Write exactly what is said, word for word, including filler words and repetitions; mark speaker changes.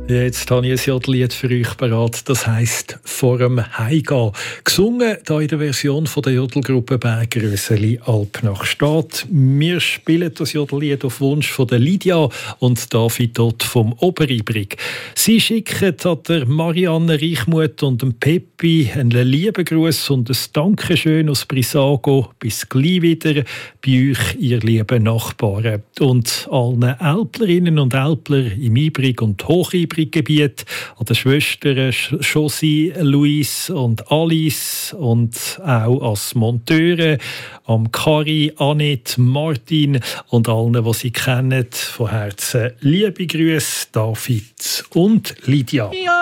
Speaker 1: Jetzt habe ich ein Jodellied für euch parat. Das heisst «Vor dem Heimgehen». Gesungen hier in der Version von der Jodelgruppe Bergröseli Alp nach Stadt. Wir spielen das Jodellied auf Wunsch von der Lydia und David Dott vom Oberibrig. Sie schicken an der Marianne Reichmuth und dem Peppi einen lieben Gruß und ein Dankeschön aus Brissago. Bis gleich wieder bei euch, ihr lieben Nachbarn. Und allen Älplerinnen und Älpler im Ibrig und Hochibrig Gebiet, an den Schwestern Josie, Luis und Alice und auch als Monteure, am Kari, Annette, Martin und allen, die sie kennen. Von Herzen liebe Grüße, David und Lydia.
Speaker 2: Ja.